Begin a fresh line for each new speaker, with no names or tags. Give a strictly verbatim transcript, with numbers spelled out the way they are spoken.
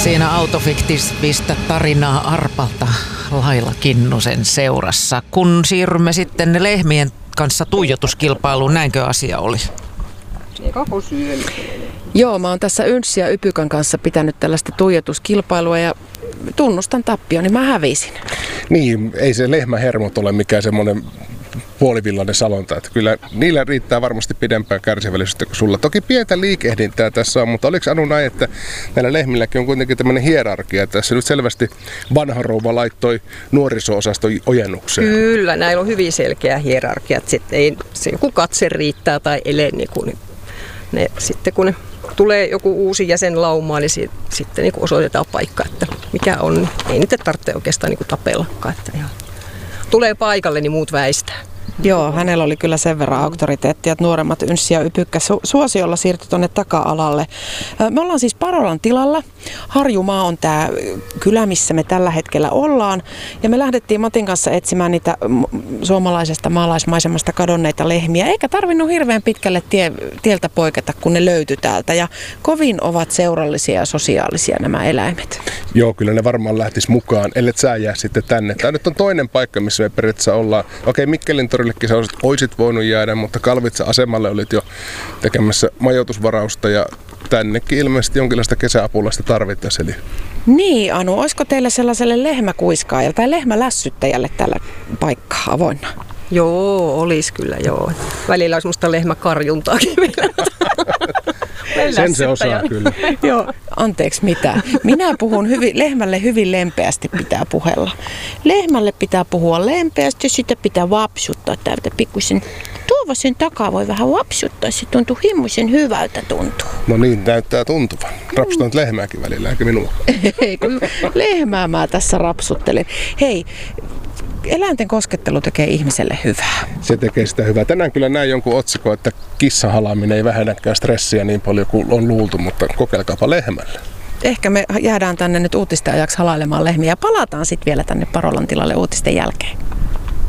Siinä autofiktiivistä tarinaa Arpalta Laila Kinnusen seurassa. Kun siirrymme sitten lehmien kanssa tuijotuskilpailuun, näinkö asia oli?
Joo, mä oon tässä Ynssi ja Ypykän kanssa pitänyt tällaista tuijotuskilpailua ja tunnustan tappio, niin mä hävisin.
Niin, ei se lehmähermot ole mikään semmoinen puolivillainen salonta, että kyllä niillä riittää varmasti pidempään kärsivällisyyttä kuin sulla. Toki pientä liikehdintää tässä on, mutta oliko Anu näin, että näillä lehmilläkin on kuitenkin tämmöinen hierarkia. Tässä nyt selvästi vanha rouva laittoi nuoriso-osaston ojennukseen.
Kyllä, näillä on hyvin selkeä hierarkia. Sitten ei, se joku katse riittää tai ele, niin kun ne, sitten kun ne tulee joku uusi jäsen laumaan, niin si, sitten niin osoitetaan paikka, että mikä on. Ei niitä tarvitse oikeastaan niin tapellakaan. Että ihan tulee paikalle, niin muut väistää.
Joo, hänellä oli kyllä sen verran auktoriteettia, että nuoremmat Ynssi ja Ypykkä su- suosiolla siirtyi tuonne taka-alalle. Me ollaan siis Parolan tilalla. Harjumaa on tämä kylä, missä me tällä hetkellä ollaan. Ja me lähdettiin Matin kanssa etsimään niitä suomalaisesta maalaismaisemasta kadonneita lehmiä. Eikä tarvinnut hirveän pitkälle tie, tieltä poiketa, kun ne löytyi täältä. Ja kovin ovat seurallisia ja sosiaalisia nämä eläimet.
Joo, kyllä ne varmaan lähtis mukaan, ellet sä jää sitten tänne. Tämä nyt on toinen paikka, missä me periaatteessa ollaan. Okei, Mikkelin torillekin sä olisit voinut jäädä, mutta Kalvitsa-asemalle olit jo tekemässä majoitusvarausta ja tännekin ilmeisesti jonkinlaista kesäapulaista tarvittaisiin. Eli
niin, Anu, olisiko teille sellaiselle lehmäkuiskaajalle tai lehmälässyttäjälle tällä paikkaa avoinna?
Joo, olisi kyllä, joo. Välillä olisi musta lehmäkarjuntaakin vielä.
Sen se osaa kyllä.
Joo, anteeksi mitä. Minä puhun hyvin, lehmälle hyvin lempeästi pitää puhella. Lehmälle pitää puhua lempeästi ja sitä pitää vapsuttaa täältä pikkuisen. Tuova sen takaa voi vähän vapsuttaa, se tuntuu himmuisen hyvältä tuntuu.
No niin, näyttää tuntuvan. Rapsutan mm. lehmääkin välillä, eikä minua.
Ei, kun lehmää mä tässä rapsuttelen. Hei, eläinten koskettelu tekee ihmiselle hyvää.
Se tekee sitä hyvää. Tänään kyllä näin jonkun otsikon, että kissahalaaminen ei vähennäkään stressiä niin paljon kuin on luultu, mutta kokeilkaapa lehmällä.
Ehkä me jäädään tänne nyt uutisten ajaksi halailemaan lehmiä ja palataan sitten vielä tänne Parolan tilalle uutisten jälkeen.